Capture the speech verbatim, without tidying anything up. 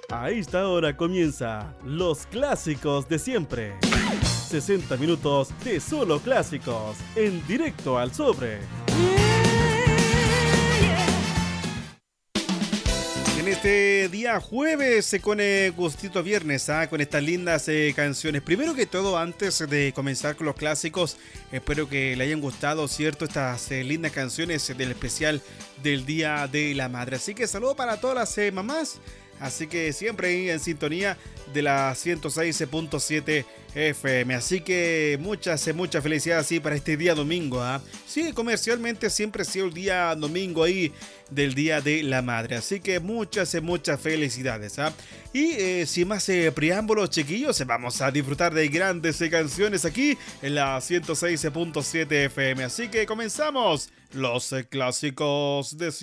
A esta hora comienza Los Clásicos de Siempre. sesenta minutos de solo clásicos, en directo al sobre. En este día jueves, con eh, gustito viernes, ¿ah? Con estas lindas eh, canciones. Primero que todo, antes de comenzar con los clásicos, espero que le hayan gustado, ¿cierto? Estas eh, lindas canciones del especial del Día de la Madre. Así que saludo para todas las eh, mamás. Así que siempre ahí en sintonía de la ciento seis punto siete F M. Así que muchas, muchas felicidades así para este día domingo. ¿eh? Sí, comercialmente siempre ha sido el día domingo ahí del Día de la Madre. Así que muchas, muchas felicidades. ¿eh? Y eh, sin más eh, preámbulos, chiquillos, vamos a disfrutar de grandes eh, canciones aquí en la ciento seis punto siete F M. Así que comenzamos los eh, clásicos de